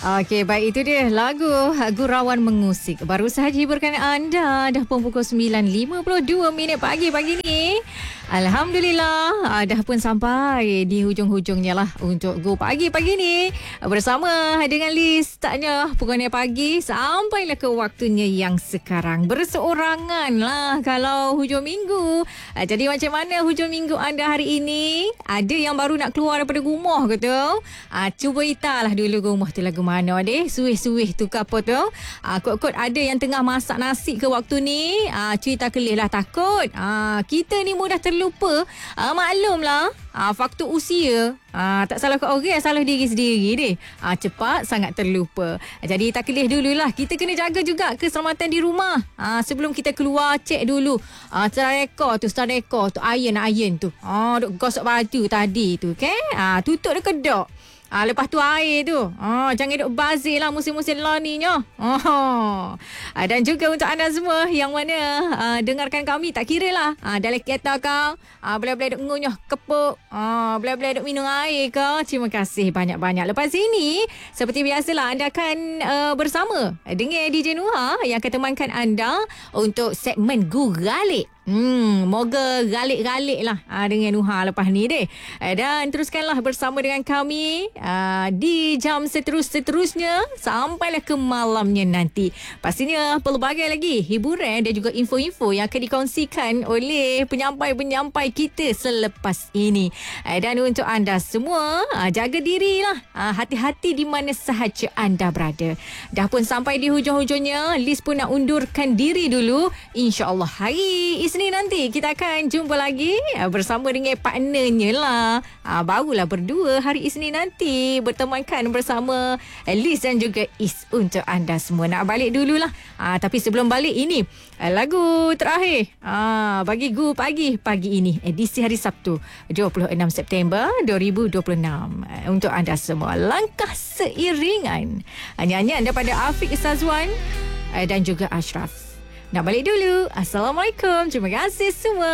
Okey, baik, itu dia lagu Gurauan Mengusik. Baru sahaja hiburkan anda. Dah pun pukul 9.52 pagi ni. Alhamdulillah, dah pun sampai di hujung-hujungnya lah untuk Go Pagi ni. Bersama dengan Liz, taknya pukul 9 pagi sampailah ke waktunya yang sekarang. Berseorangan lah kalau hujung minggu. Jadi macam mana hujung minggu anda hari ini? Ada yang baru nak keluar daripada rumah ke tu? Cuba italah dulu rumah tu lagu mana deh. Suih-suih tu ke apa tu? Kot-kot ada yang tengah masak nasi ke waktu ni. Cerita kelih lah takut. Kita ni mudah terlupa. Maklumlah. Faktor usia. Tak salah kat orang, salah diri sendiri deh. Cepat sangat terlupa. Jadi tak kelih dululah. Kita kena jaga juga keselamatan di rumah. Sebelum kita keluar, cek dulu. Start rekod tu. Iron tu. Duk gosok baju tadi tu. Okay? Tutup dia kedok. Lepas tu air tu. Jangan duk bazir lah musim-musim laninya. Dan juga untuk anda semua yang mana dengarkan kami, tak kira lah. Dalam kereta kau, boleh-boleh duk ngunyah kepuk. Boleh-boleh duk minum air kau. Terima kasih banyak-banyak. Lepas ini, seperti biasalah, anda akan bersama dengan DJ Nuha yang akan temankan anda untuk segmen Guralik. Moga galik-galik lah dengan Nuha lepas ni deh. Dan teruskanlah bersama dengan kami di jam seterusnya sampailah ke malamnya nanti. Pastinya pelbagai lagi hiburan dan juga info-info yang akan dikongsikan oleh penyampai-penyampai kita selepas ini. Dan untuk anda semua, jaga dirilah. Hati-hati di mana sahaja anda berada. Dah pun sampai di hujung-hujungnya. Liz pun nak undurkan diri dulu. InsyaAllah hari Isnin nanti kita akan jumpa lagi bersama dengan partnernya lah. Barulah berdua hari Isnin nanti bertemankan bersama Liz dan juga Is untuk anda semua. Nak balik dululah. Tapi sebelum balik ini lagu terakhir bagi Go Pagi ini edisi hari Sabtu 26 September 2026 untuk anda semua. Langkah Seiringan, nyanyian daripada Afiq Sazwan dan juga Ashraf. Nak balik dulu. Assalamualaikum. Terima kasih semua.